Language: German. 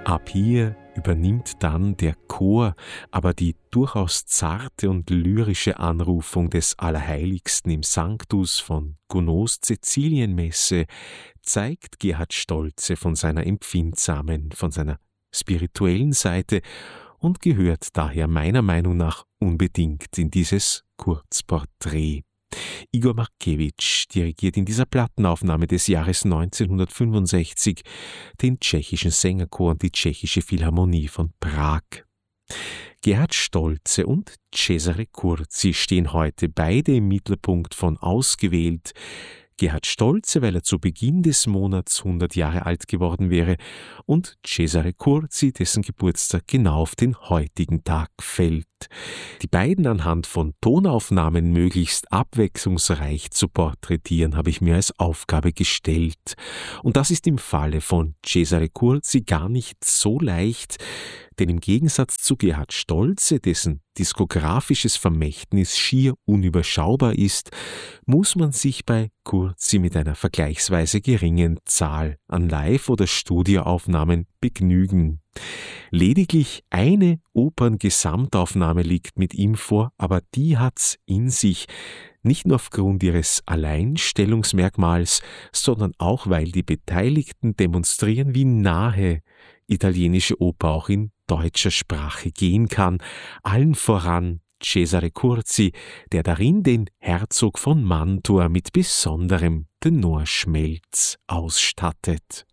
Ab hier übernimmt dann der Chor aber die durchaus zarte und lyrische Anrufung des Allerheiligsten im Sanctus von Gounods Cäcilienmesse, zeigt Gerhard Stolze von seiner empfindsamen, von seiner spirituellen Seite und gehört daher meiner Meinung nach unbedingt in dieses Kurzporträt. Igor Markewitsch dirigiert in dieser Plattenaufnahme des Jahres 1965 den tschechischen Sängerchor und die Tschechische Philharmonie von Prag. Gerhard Stolze und Cesare Curzi stehen heute beide im Mittelpunkt von Ausgewählt. Gerhard Stolze, weil er zu Beginn des Monats 100 Jahre alt geworden wäre, und Cesare Curzi, dessen Geburtstag genau auf den heutigen Tag fällt. Die beiden anhand von Tonaufnahmen möglichst abwechslungsreich zu porträtieren, habe ich mir als Aufgabe gestellt. Und das ist im Falle von Cesare Curzi gar nicht so leicht, denn im Gegensatz zu Gerhard Stolze, dessen diskografisches Vermächtnis schier unüberschaubar ist, muss man sich bei Curzi mit einer vergleichsweise geringen Zahl an Live- oder Studioaufnahmen begnügen. Lediglich eine Operngesamtaufnahme liegt mit ihm vor, aber die hat's in sich, nicht nur aufgrund ihres Alleinstellungsmerkmals, sondern auch, weil die Beteiligten demonstrieren, wie nahe italienische Oper auch in deutscher Sprache gehen kann, allen voran Cesare Curzi, der darin den Herzog von Mantua mit besonderem Tenorschmelz ausstattet.